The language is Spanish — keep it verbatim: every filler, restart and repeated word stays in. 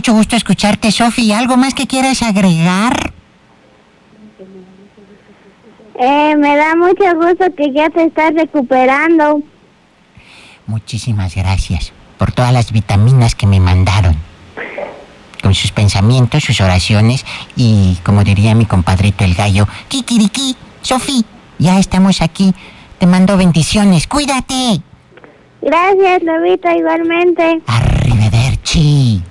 mucho gusto escucharte, Sofi. ¿Algo más que quieras agregar? Eh, me da mucho gusto que ya te estás recuperando. Muchísimas gracias por todas las vitaminas que me mandaron. Con sus pensamientos, sus oraciones y, como diría mi compadrito el gallo, kikiriki. Sofi, ya estamos aquí. Te mando bendiciones. ¡Cuídate! Gracias, Lobito, igualmente. Arrivederci.